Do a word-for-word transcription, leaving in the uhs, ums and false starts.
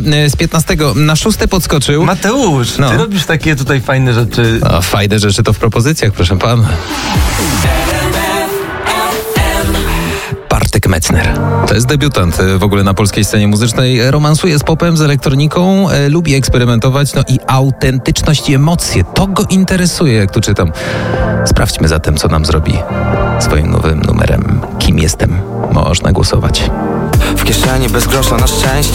z piętnastego na szóste podskoczył. Mateusz, No. ty robisz takie tutaj fajne rzeczy. No, fajne rzeczy to w propozycjach, proszę pana. Bartek Metzner. To jest debiutant w ogóle na polskiej scenie muzycznej. Romansuje z popem, z elektroniką, e, lubi eksperymentować, no i autentyczność i emocje. To go interesuje, jak tu czytam. Sprawdźmy zatem, co nam zrobi swoim nowym numerem. Kim jestem? Można głosować. W kieszeni bez grosza na szczęście.